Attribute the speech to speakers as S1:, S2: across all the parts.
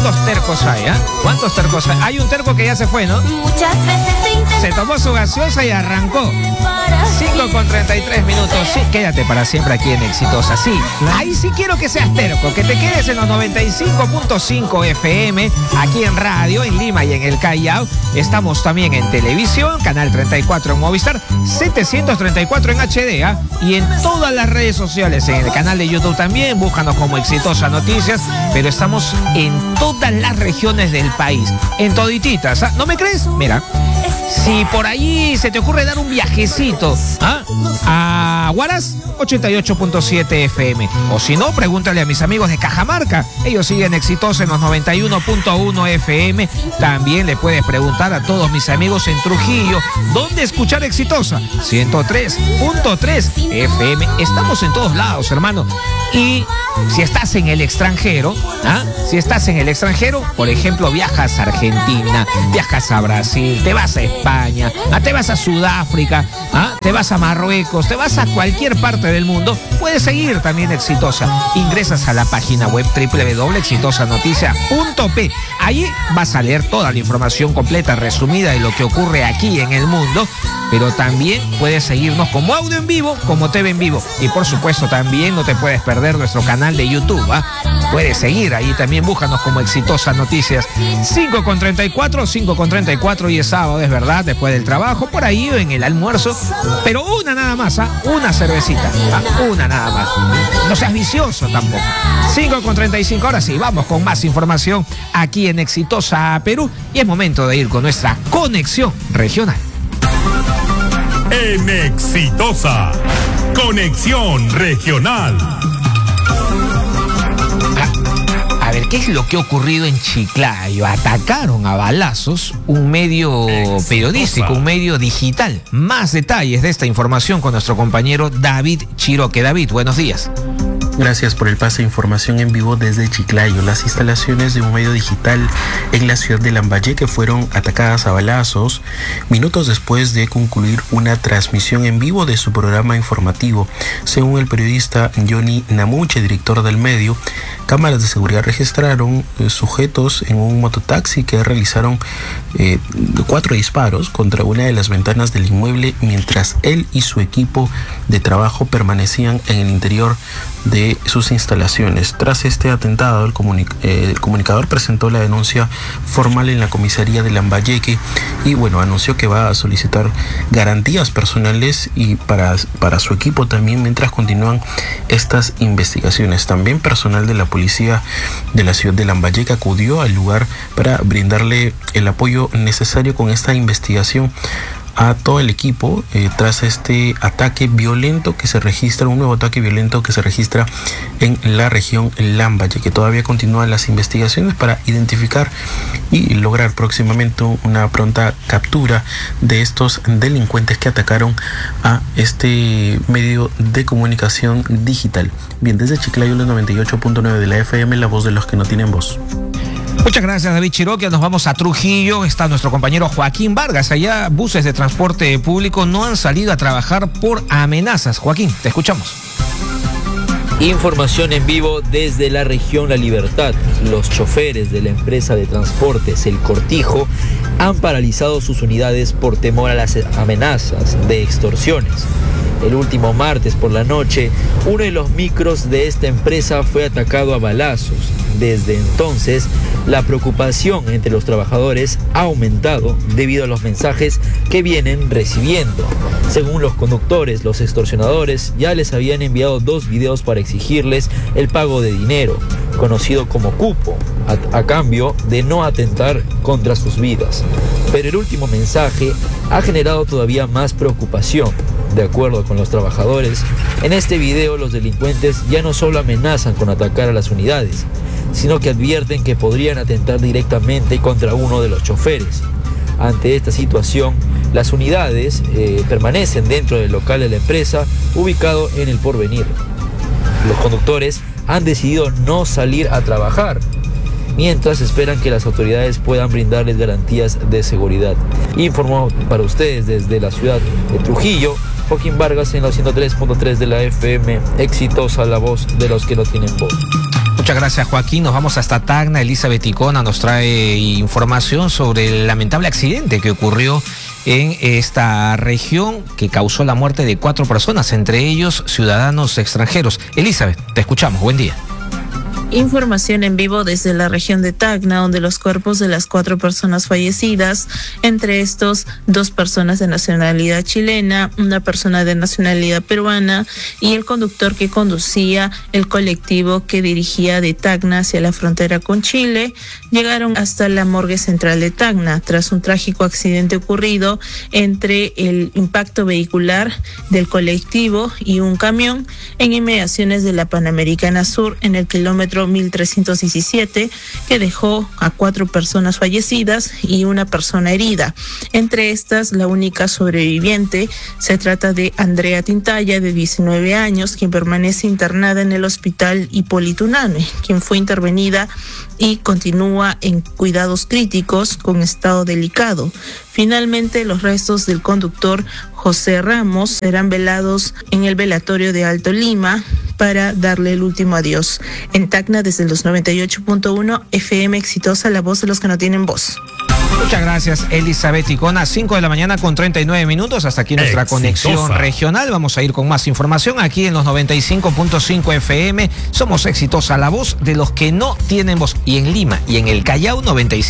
S1: ¿Cuántos tercos hay, ¿Cuántos tercos hay? Hay un terco que ya se fue, ¿no?
S2: Muchas veces
S1: se tomó su gaseosa y arrancó. 5:33. Sí, quédate para siempre aquí en Exitosa. Sí, ahí sí quiero que seas terco, que te quedes en los 95.5 FM, aquí en radio, en Lima y en el Callao. Estamos también en televisión, canal 34 en Movistar, 734 en HD, y en todas las redes sociales, en el canal de YouTube también, búscanos como Exitosa Noticias, pero estamos en todas las regiones del país, en todititas. ¿No me crees? Mira, si por allí se te ocurre dar un viajecito a Huaraz, 88.7 FM. O si no, pregúntale a mis amigos de Cajamarca. Ellos siguen Exitosa en los 91.1 FM. También le puedes preguntar a todos mis amigos en Trujillo, ¿dónde escuchar Exitosa? 103.3 FM. Estamos en todos lados, hermano. Y si estás en el extranjero, por ejemplo, viajas a Argentina, viajas a Brasil, te vas a España, te vas a Sudáfrica, te vas a Marruecos, te vas a cualquier parte del mundo, puedes seguir también Exitosa. Ingresas a la página web www.exitosanoticia.p. Allí vas a leer toda la información completa, resumida de lo que ocurre aquí en el mundo, pero también puedes seguirnos como audio en vivo, como TV en vivo. Y por supuesto también no te puedes perder nuestro canal de YouTube. Puedes seguir ahí también, búscanos como Exitosa Noticias. 5:34 y es sábado, es verdad, después del trabajo, por ahí en el almuerzo, pero una nada más, una cervecita, una nada más. No seas vicioso tampoco. 5:35, ahora sí, vamos con más información aquí en Exitosa Perú, y es momento de ir con nuestra conexión regional.
S3: En Exitosa, conexión regional.
S1: A ver, ¿qué es lo que ha ocurrido en Chiclayo? Atacaron a balazos un medio periodístico, un medio digital. Más detalles de esta información con nuestro compañero David Chiroque. David, buenos días.
S4: Gracias por el pase de información en vivo desde Chiclayo. Las instalaciones de un medio digital en la ciudad de Lambayeque fueron atacadas a balazos minutos después de concluir una transmisión en vivo de su programa informativo. Según el periodista Johnny Namuche, director del medio, cámaras de seguridad registraron sujetos en un mototaxi que realizaron 4 disparos contra una de las ventanas del inmueble mientras él y su equipo de trabajo permanecían en el interior de sus instalaciones. Tras este atentado, el comunicador presentó la denuncia formal en la comisaría de Lambayeque y anunció que va a solicitar garantías personales y para su equipo también mientras continúan estas investigaciones. También personal de la policía de la ciudad de Lambayeque acudió al lugar para brindarle el apoyo necesario con esta investigación a todo el equipo tras este ataque violento que se registra, un nuevo ataque violento que se registra en la región Lambayeque, que todavía continúan las investigaciones para identificar y lograr próximamente una pronta captura de estos delincuentes que atacaron a este medio de comunicación digital. Bien, desde Chiclayo, los 98.9 de la FM, la voz de los que no tienen voz.
S1: Muchas gracias, David Chiroque. Nos vamos a Trujillo. Está nuestro compañero Joaquín Vargas. Allá buses de transporte público no han salido a trabajar por amenazas. Joaquín, te escuchamos.
S5: Información en vivo desde la región La Libertad. Los choferes de la empresa de transportes El Cortijo han paralizado sus unidades por temor a las amenazas de extorsiones. El último martes por la noche, uno de los micros de esta empresa fue atacado a balazos. Desde entonces, la preocupación entre los trabajadores ha aumentado debido a los mensajes que vienen recibiendo. Según los conductores, los extorsionadores ya les habían enviado 2 videos para exigirles el pago de dinero, conocido como cupo, a cambio de no atentar contra sus vidas. Pero el último mensaje ha generado todavía más preocupación. De acuerdo con los trabajadores, en este video los delincuentes ya no solo amenazan con atacar a las unidades, sino que advierten que podrían atentar directamente contra uno de los choferes. Ante esta situación, las unidades permanecen dentro del local de la empresa, ubicado en El Porvenir. Los conductores han decidido no salir a trabajar, mientras esperan que las autoridades puedan brindarles garantías de seguridad. Informó para ustedes desde la ciudad de Trujillo, Joaquín Vargas en los 103.3 de la FM, Exitosa, la voz de los que no tienen voz.
S1: Muchas gracias, Joaquín. Nos vamos hasta Tacna. Elizabeth Icona nos trae información sobre el lamentable accidente que ocurrió en esta región que causó la muerte de 4 personas, entre ellos ciudadanos extranjeros. Elizabeth, te escuchamos. Buen día.
S2: Información en vivo desde la región de Tacna, donde los cuerpos de las 4 personas fallecidas, entre estos 2 personas de nacionalidad chilena, una persona de nacionalidad peruana y el conductor que conducía el colectivo que dirigía de Tacna hacia la frontera con Chile, llegaron hasta la morgue central de Tacna tras un trágico accidente ocurrido entre el impacto vehicular del colectivo y un camión en inmediaciones de la Panamericana Sur en el kilómetro 1317, que dejó a 4 personas fallecidas y una persona herida. Entre estas, la única sobreviviente se trata de Andrea Tintaya, de 19 años, quien permanece internada en el hospital Hipólito Unanue, quien fue intervenida y continúa en cuidados críticos con estado delicado. Finalmente, los restos del conductor José Ramos serán velados en el velatorio de Alto Lima para darle el último adiós. En Tacna, desde los 98.1 FM Exitosa, la voz de los que no tienen voz.
S1: Muchas gracias, Elizabeth Icona. 5 de la mañana con 39 minutos. Hasta aquí nuestra conexión regional. Vamos a ir con más información aquí en los 95.5 FM. Somos Exitosa, la voz de los que no tienen voz. Y en Lima y en el Callao,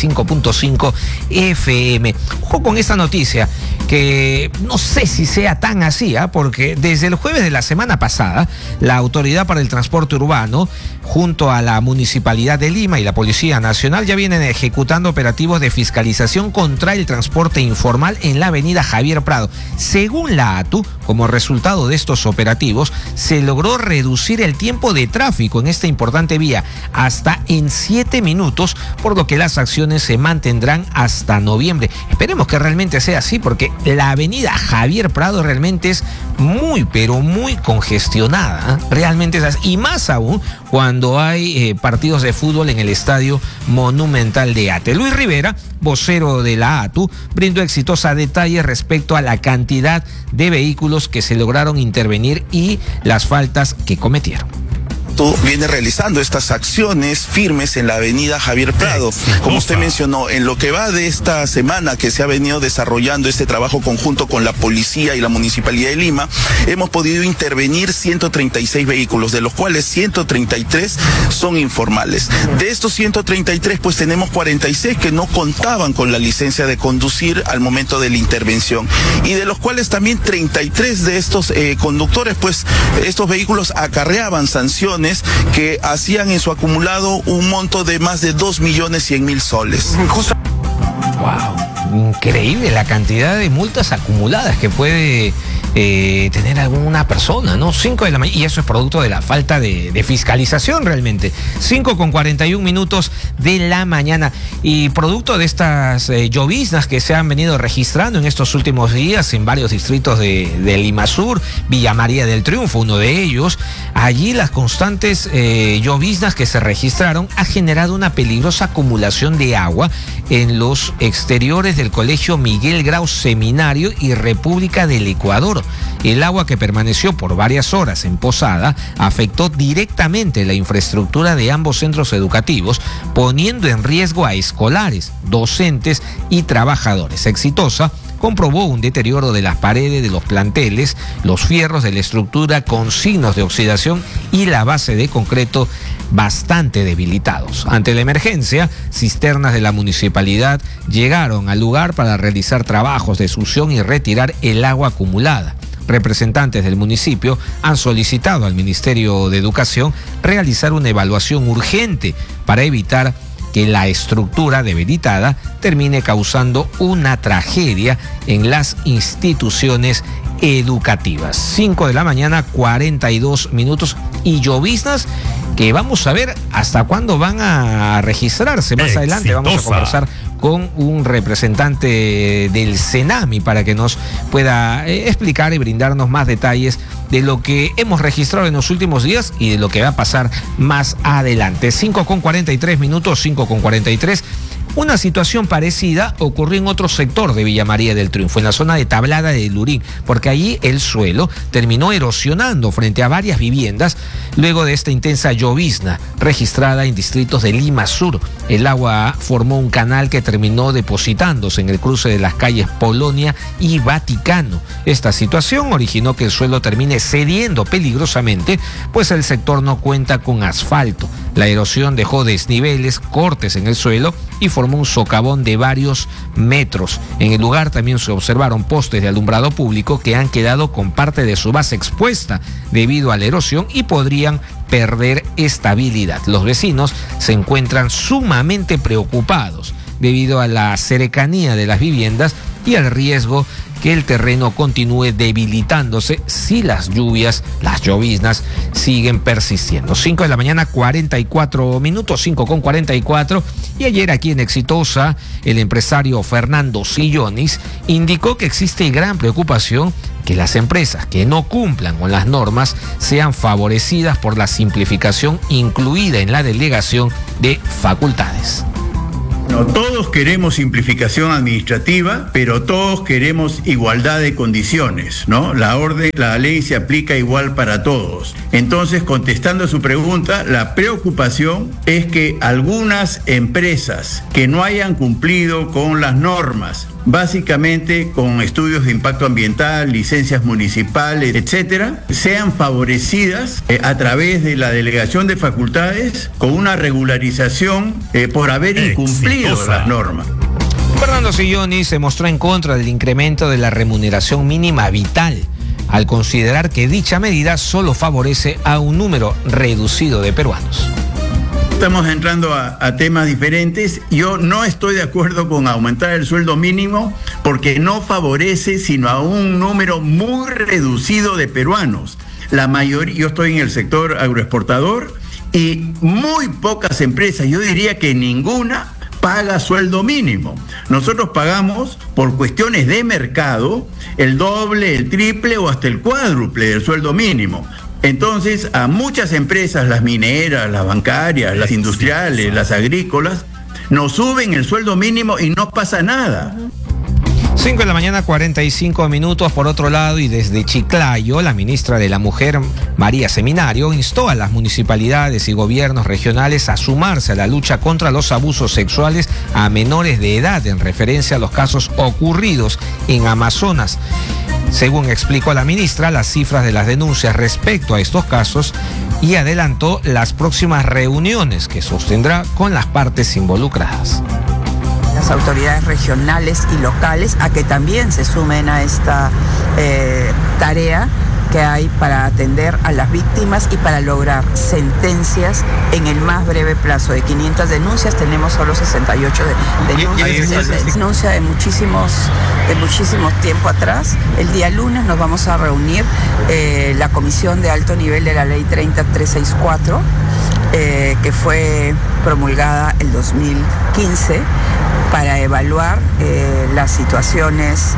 S1: 95.5 FM. Ojo con esta noticia, que no sé si sea tan así, porque desde el jueves de la semana pasada, la Autoridad para el Transporte Urbano, junto a la Municipalidad de Lima y la Policía Nacional, ya vienen ejecutando operativos de fiscalización contra el transporte informal en la avenida Javier Prado. Según la ATU, como resultado de estos operativos, se logró reducir el tiempo de tráfico en esta importante vía hasta en 7 minutos, por lo que las acciones se mantendrán hasta noviembre. Esperemos que realmente sea así, porque la avenida Javier Prado realmente es muy, pero muy congestionada. Realmente es así. Y más aún cuando hay partidos de fútbol en el Estadio Monumental de Ate. Luis Rivera, vocero de la ATU, brindó exitosa detalles respecto a la cantidad de vehículos que se lograron intervenir y las faltas que cometieron.
S6: Viene realizando estas acciones firmes en la avenida Javier Prado. Como usted mencionó, en lo que va de esta semana que se ha venido desarrollando este trabajo conjunto con la policía y la Municipalidad de Lima, hemos podido intervenir 136 vehículos, de los cuales 133 son informales. De estos 133, pues tenemos 46 que no contaban con la licencia de conducir al momento de la intervención, y de los cuales también 33 de estos conductores, pues estos vehículos acarreaban sanciones que hacían en su acumulado un monto de más de 2.100.000 soles.
S1: Wow, increíble la cantidad de multas acumuladas que puede tener alguna persona, ¿no? 5 de la mañana, y eso es producto de la falta de fiscalización realmente. 5:41 de la mañana, y producto de estas lloviznas que se han venido registrando en estos últimos días en varios distritos de Lima Sur, Villa María del Triunfo, uno de ellos. Allí las constantes lloviznas que se registraron ha generado una peligrosa acumulación de agua en los exteriores del Colegio Miguel Grau Seminario y República del Ecuador. El agua, que permaneció por varias horas en Posada, afectó directamente la infraestructura de ambos centros educativos, poniendo en riesgo a escolares, docentes y trabajadores. Exitosa comprobó un deterioro de las paredes de los planteles, los fierros de la estructura con signos de oxidación y la base de concreto bastante debilitados. Ante la emergencia, cisternas de la municipalidad llegaron al lugar para realizar trabajos de succión y retirar el agua acumulada. Representantes del municipio han solicitado al Ministerio de Educación realizar una evaluación urgente para evitar que la estructura debilitada termine causando una tragedia en las instituciones educativas. 5 de la mañana, 42 minutos, y lloviznas que vamos a ver hasta cuándo van a registrarse. Más adelante vamos a conversar con un representante del Senami para que nos pueda explicar y brindarnos más detalles de lo que hemos registrado en los últimos días y de lo que va a pasar más adelante. 5:43, 5:43. Una situación parecida ocurrió en otro sector de Villa María del Triunfo, en la zona de Tablada de Lurín, porque allí el suelo terminó erosionando frente a varias viviendas luego de esta intensa llovizna registrada en distritos de Lima Sur. El agua formó un canal que terminó depositándose en el cruce de las calles Polonia y Vaticano. Esta situación originó que el suelo termine cediendo peligrosamente, pues el sector no cuenta con asfalto. La erosión dejó desniveles, cortes en el suelo y formó un socavón de varios metros. En el lugar también se observaron postes de alumbrado público que han quedado con parte de su base expuesta debido a la erosión y podrían perder estabilidad. Los vecinos se encuentran sumamente preocupados debido a la cercanía de las viviendas y al riesgo que el terreno continúe debilitándose si las lloviznas siguen persistiendo. 5 de la mañana, 44 minutos, 5:44. Y ayer aquí en Exitosa, el empresario Fernando Sillonis indicó que existe gran preocupación que las empresas que no cumplan con las normas sean favorecidas por la simplificación incluida en la delegación de facultades.
S7: No, todos queremos simplificación administrativa, pero todos queremos igualdad de condiciones, ¿no? La ley se aplica igual para todos. Entonces, contestando a su pregunta, la preocupación es que algunas empresas que no hayan cumplido con las normas, básicamente con estudios de impacto ambiental, licencias municipales, etcétera, sean favorecidas a través de la delegación de facultades con una regularización por haber incumplido las normas.
S1: Fernando Sillonis se mostró en contra del incremento de la remuneración mínima vital, al considerar que dicha medida solo favorece a un número reducido de peruanos.
S7: Estamos entrando a temas diferentes. Yo no estoy de acuerdo con aumentar el sueldo mínimo porque no favorece sino a un número muy reducido de peruanos. La mayoría, yo estoy en el sector agroexportador y muy pocas empresas, yo diría que ninguna, paga sueldo mínimo. Nosotros pagamos por cuestiones de mercado el doble, el triple o hasta el cuádruple del sueldo mínimo. Entonces, a muchas empresas, las mineras, las bancarias, las industriales, las agrícolas, nos suben el sueldo mínimo y no pasa nada.
S1: 5 de la mañana, 45 minutos. Por otro lado, y desde Chiclayo, la ministra de la Mujer, María Seminario, instó a las municipalidades y gobiernos regionales a sumarse a la lucha contra los abusos sexuales a menores de edad en referencia a los casos ocurridos en Amazonas. Según explicó la ministra, las cifras de las denuncias respecto a estos casos y adelantó las próximas reuniones que sostendrá con las partes involucradas.
S8: Las autoridades regionales y locales a que también se sumen a esta tarea que hay para atender a las víctimas y para lograr sentencias en el más breve plazo. De 500 denuncias tenemos solo 68 denuncias. Denuncia de muchísimos tiempo atrás. El día lunes nos vamos a reunir la comisión de alto nivel de la ley 30364, que fue promulgada el 2015, para evaluar las situaciones.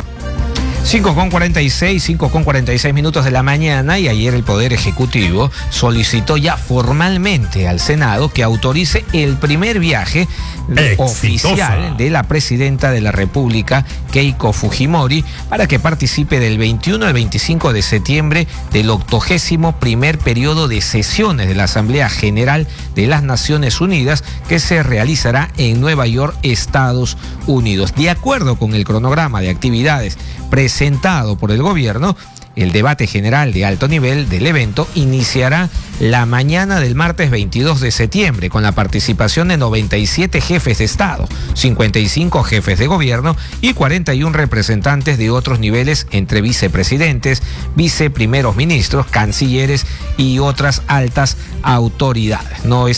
S1: 5:46 minutos de la mañana, y ayer el Poder Ejecutivo solicitó ya formalmente al Senado que autorice el primer viaje oficial de la presidenta de la República, Keiko Fujimori, para que participe del 21 al 25 de septiembre del 81º periodo de sesiones de la Asamblea General de las Naciones Unidas, que se realizará en Nueva York, Estados Unidos. De acuerdo con el cronograma de actividades presentado por el gobierno, el debate general de alto nivel del evento iniciará la mañana del martes 22 de septiembre con la participación de 97 jefes de Estado, 55 jefes de gobierno y 41 representantes de otros niveles entre vicepresidentes, viceprimeros ministros, cancilleres y otras altas autoridades.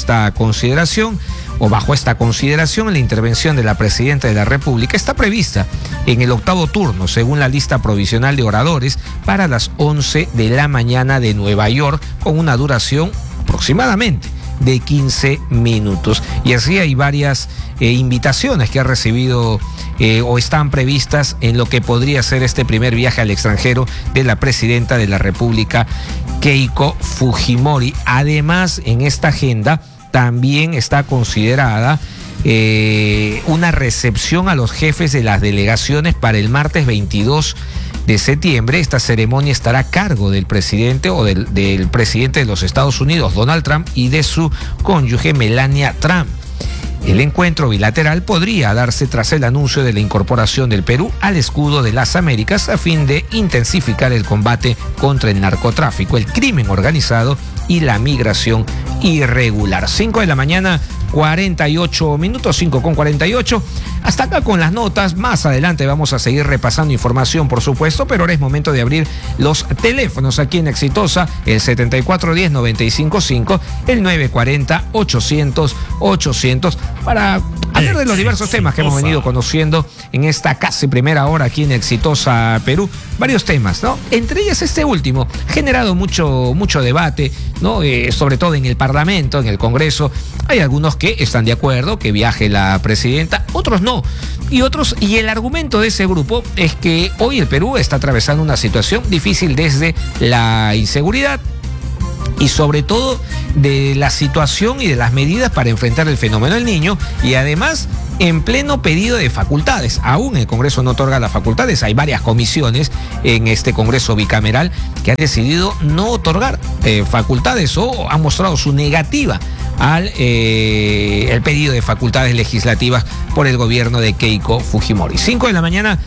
S1: Bajo esta consideración, la intervención de la presidenta de la República está prevista en el 8º turno, según la lista provisional de oradores, para las 11 de la mañana de Nueva York, con una duración aproximadamente de 15 minutos. Y así hay varias invitaciones que ha recibido o están previstas en lo que podría ser este primer viaje al extranjero de la presidenta de la República, Keiko Fujimori. Además, en esta agenda también está considerada una recepción a los jefes de las delegaciones para el martes 22 de septiembre. Esta ceremonia estará a cargo del presidente o del presidente de los Estados Unidos, Donald Trump, y de su cónyuge, Melania Trump. El encuentro bilateral podría darse tras el anuncio de la incorporación del Perú al escudo de las Américas a fin de intensificar el combate contra el narcotráfico, el crimen organizado y la migración irregular. 5 de la mañana, 48 minutos, 5:48. Hasta acá con las notas. Más adelante vamos a seguir repasando información, por supuesto, pero ahora es momento de abrir los teléfonos aquí en Exitosa, el 7410-955, el 940-800-800, para hablar de los diversos temas que hemos venido conociendo en esta casi primera hora aquí en Exitosa Perú. Varios temas, ¿no? Entre ellas este último, generado mucho debate, ¿no? Sobre todo en el Parlamento, en el Congreso. Hay algunos que están de acuerdo que viaje la presidenta, otros no. Y el argumento de ese grupo es que hoy el Perú está atravesando una situación difícil desde la inseguridad y sobre todo de la situación y de las medidas para enfrentar el fenómeno del Niño, y además en pleno pedido de facultades. Aún el Congreso no otorga las facultades. Hay varias comisiones en este Congreso bicameral que han decidido no otorgar facultades o han mostrado su negativa al el pedido de facultades legislativas por el gobierno de Keiko Fujimori. 5 de la mañana,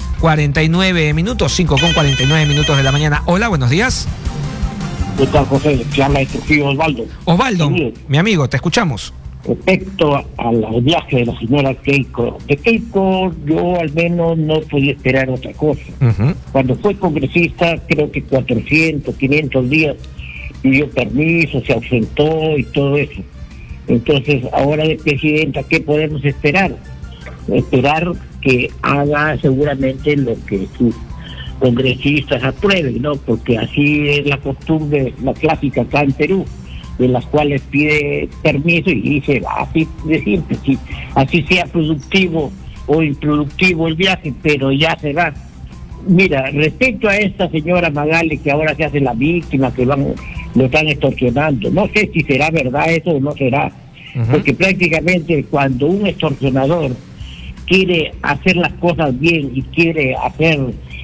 S1: 49 minutos, 5:49 de la mañana. Hola, buenos días.
S9: ¿Qué tal, José? Se habla de Trujillo, Osvaldo.
S1: Osvaldo, mi amigo, te escuchamos.
S9: Respecto al viaje de la señora Keiko, de Keiko yo al menos no podía esperar otra cosa. Cuando fue congresista, creo que 400, 500 días pidió permiso, se ausentó y todo eso. Entonces, ahora de presidenta, ¿qué podemos esperar? Esperar que haga seguramente lo que sus congresistas aprueben, ¿no? Porque así es la costumbre, la clásica acá en Perú, de las cuales pide permiso y se va, así de simple, sí, así sea productivo o improductivo el viaje, pero ya se va. Mira, respecto a esta señora Magali, que ahora se hace la víctima, que lo están extorsionando, no sé si será verdad eso o no será, porque prácticamente cuando un extorsionador quiere hacer las cosas bien y quiere hacer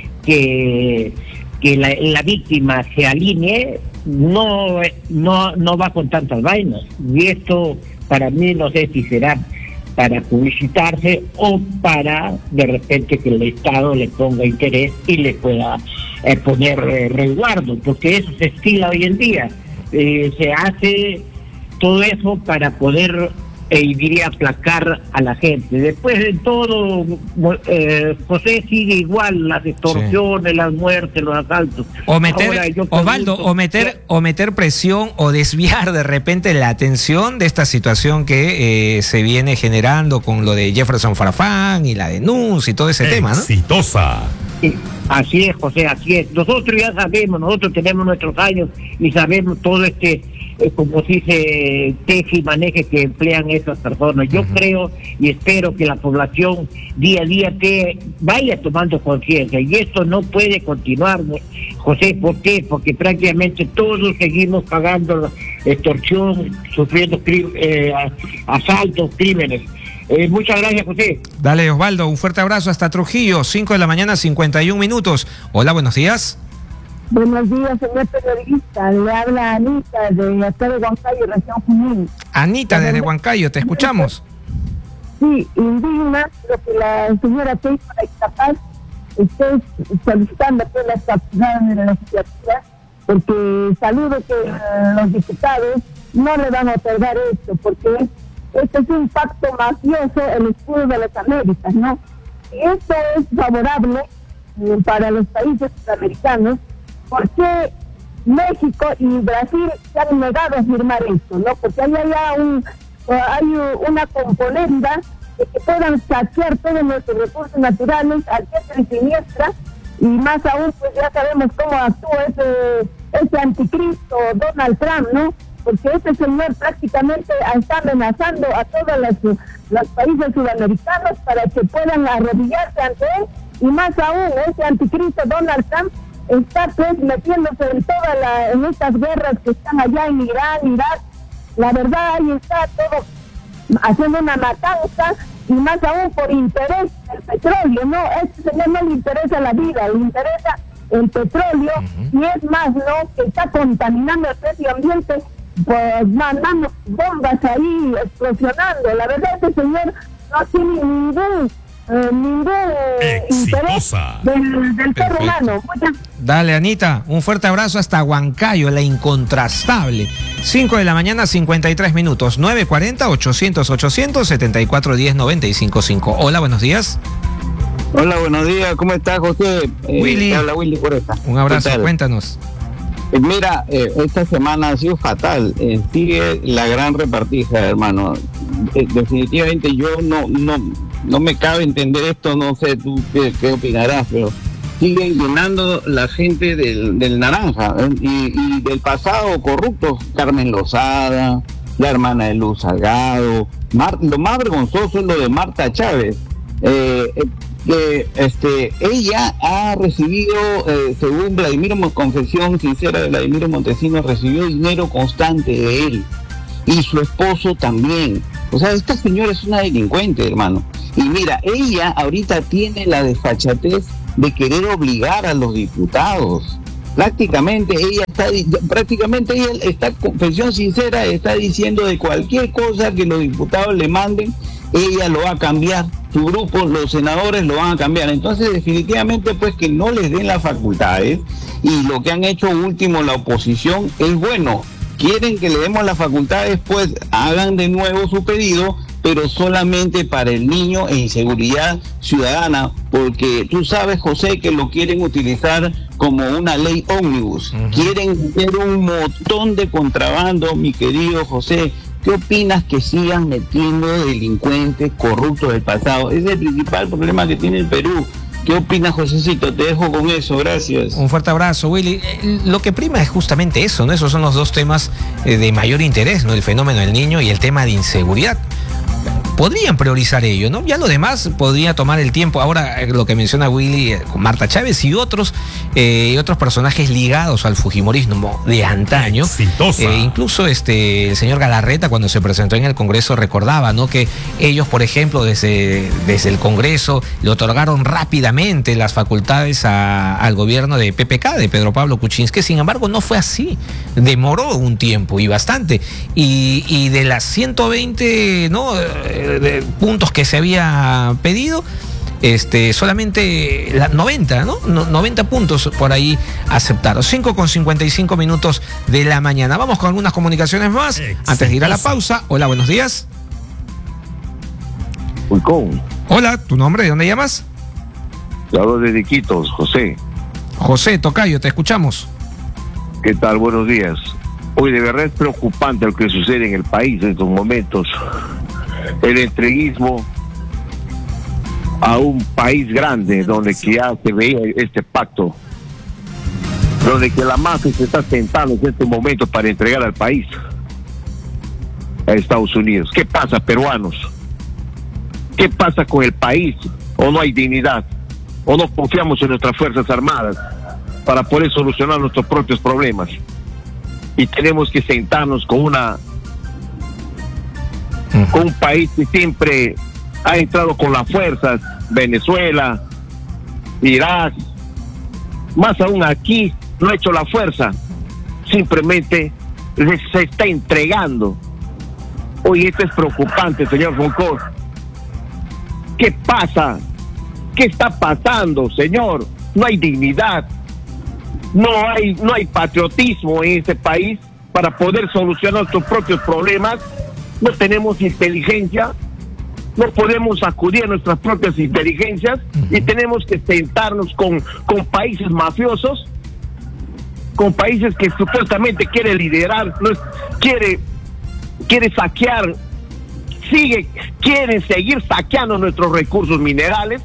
S9: que la víctima se alinee, no va con tantas vainas. Y esto para mí no sé si será para publicitarse o para de repente que el Estado le ponga interés y le pueda poner resguardo, porque eso se estila hoy en día. Se hace todo eso para poder diría aplacar a la gente. Después de todo, José, sigue igual, las extorsiones, las muertes, los asaltos.
S1: O meter, Osvaldo, o meter presión o desviar de repente la atención de esta situación que se viene generando con lo de Jefferson Farfán y la denuncia y todo ese tema, ¿no?
S3: Exitosa.
S9: Sí, así es, José, así es. Nosotros ya sabemos, nosotros tenemos nuestros años y sabemos todo como se dice, teje y maneje que emplean esas personas. Yo creo y espero que la población día a día vaya tomando conciencia, y esto no puede continuar, José. ¿Por qué? Porque prácticamente todos seguimos pagando extorsión, sufriendo asaltos, crímenes. Muchas gracias, José.
S1: Dale, Osvaldo, un fuerte abrazo hasta Trujillo, 5 de la mañana, 51 minutos. Hola, buenos días.
S10: Buenos días, señor periodista. Le habla Anita de acá de Huancayo, región Junín.
S1: Anita, desde Huancayo, te escuchamos.
S10: Sí, indigna lo que la señora Keiko Capaz esté solicitando que las capturadas de la legislatura, porque saludo que los diputados no le van a otorgar esto, porque este es un pacto mafioso, el escudo de las Américas, ¿no? Y esto es favorable para los países sudamericanos, porque México y Brasil se han negado a firmar esto, ¿no? Porque hay una componenda de que puedan saquear todos nuestros recursos naturales al diestra y siniestra, y más aún, pues ya sabemos cómo actúa ese anticristo Donald Trump, ¿no? Porque este señor prácticamente está amenazando a todos los países sudamericanos para que puedan arrodillarse ante él, y más aún ese anticristo Donald Trump está pues metiéndose en estas guerras que están allá en Irán, Irak. La verdad, ahí está todo haciendo una matanza, y más aún por interés del petróleo, ¿no? A este señor no le interesa la vida, le interesa el petróleo, y es más, ¿no?, que está contaminando el medio ambiente, pues mandando bombas ahí, explosionando. La verdad, este señor no tiene ningún interés del ser humano.
S1: Dale, Anita, un fuerte abrazo hasta Huancayo, la incontrastable. 5 de la mañana, 53 minutos, 940-800-800-7410-955. Hola, buenos días.
S11: Hola, buenos días, ¿cómo estás, José?
S1: Willy.
S11: Habla Willy por esta.
S1: Un abrazo, cuéntanos.
S11: Mira, esta semana ha sido fatal. Sigue la gran repartija, hermano. Definitivamente yo no me cabe entender esto, no sé tú qué opinarás, pero siguen llenando la gente del naranja, y del pasado corrupto, Carmen Lozada, la hermana de Luz Salgado. Lo más vergonzoso es lo de Marta Chávez. Ella ha recibido, según confesión sincera de Vladimiro Montesinos, recibió dinero constante de él, y su esposo también. O sea, esta señora es una delincuente, hermano. Y mira, ella ahorita tiene la desfachatez de querer obligar a los diputados. Prácticamente ella está, confesión sincera, está diciendo de cualquier cosa que los diputados le manden, ella lo va a cambiar. Su grupo, los senadores, lo van a cambiar. Entonces, definitivamente, pues, que no les den las facultades, y lo que han hecho último la oposición es bueno. Quieren que le demos las facultades, pues hagan de nuevo su pedido, pero solamente para el niño e inseguridad ciudadana, porque tú sabes, José, que lo quieren utilizar como una ley ómnibus. Quieren meter un montón de contrabando, mi querido José. ¿Qué opinas que sigan metiendo delincuentes corruptos del pasado? Ese es el principal problema que tiene el Perú. ¿Qué opinas, Josecito? Te dejo con eso, gracias.
S1: Un fuerte abrazo, Willy. Lo que prima es justamente eso, ¿no? Esos son los dos temas de mayor interés, ¿no? El fenómeno del niño y el tema de inseguridad. Podrían priorizar ello, ¿no? Ya lo demás podría tomar el tiempo. Ahora, lo que menciona Willy, con Marta Chávez y otros personajes ligados al fujimorismo de antaño. Incluso el señor Galarreta, cuando se presentó en el Congreso, recordaba, ¿no?, que ellos, por ejemplo, desde el Congreso le otorgaron rápidamente las facultades al gobierno de PPK, de Pedro Pablo Kuczynski. Sin embargo, no fue así. Demoró un tiempo y bastante. Y de las 120, ¿no?, de puntos que se había pedido, solamente 90, ¿no? 90 puntos por ahí aceptados. 5:55 minutos de la mañana. Vamos con algunas comunicaciones más antes de ir a la pausa. Hola, buenos días. Hola, ¿tu nombre? ¿De dónde llamas?
S12: Te hablo desde Iquitos, José.
S1: José, tocayo, te escuchamos.
S12: ¿Qué tal? Buenos días. Hoy de verdad es preocupante lo que sucede en el país en estos momentos. El entreguismo a un país grande donde que ya se veía este pacto, donde que la mafia se está sentando en este momento para entregar al país a Estados Unidos. ¿Qué pasa, peruanos? ¿Qué pasa con el país? ¿O no hay dignidad? ¿O no confiamos en nuestras Fuerzas Armadas para poder solucionar nuestros propios problemas? Y tenemos que sentarnos con un país que siempre ha entrado con las fuerzas, Venezuela, Irak, más aún aquí no ha hecho la fuerza, simplemente se está entregando. Oye, esto es preocupante, señor Foncor. ¿Qué pasa? ¿Qué está pasando, señor? No hay dignidad, no hay patriotismo en este país para poder solucionar nuestros propios problemas. No tenemos inteligencia, no podemos acudir a nuestras propias inteligencias, y tenemos que sentarnos con países mafiosos, con países que supuestamente quiere liderar, quiere saquear, quieren seguir saqueando nuestros recursos minerales.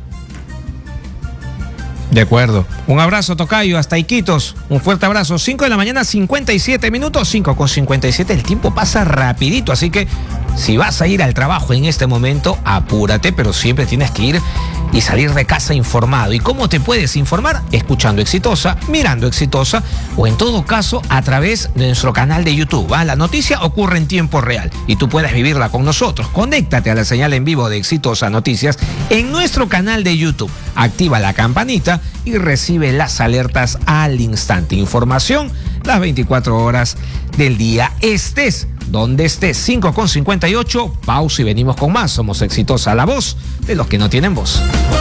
S1: De acuerdo. Un abrazo, tocayo, hasta Iquitos. Un fuerte abrazo. 5 de la mañana, 57 minutos, 5:57. El tiempo pasa rapidito, así que Si vas a ir al trabajo en este momento, apúrate, pero siempre tienes que ir y salir de casa informado. ¿Y cómo te puedes informar? Escuchando Exitosa, mirando Exitosa o en todo caso a través de nuestro canal de YouTube. La noticia ocurre en tiempo real y tú puedes vivirla con nosotros. Conéctate a la señal en vivo de Exitosa Noticias en nuestro canal de YouTube. Activa la campanita y recibe las alertas al instante. Información las 24 horas del día. Estés donde estés. 5:58. Pausa y venimos con más. Somos Exitosa, la voz de los que no tienen voz.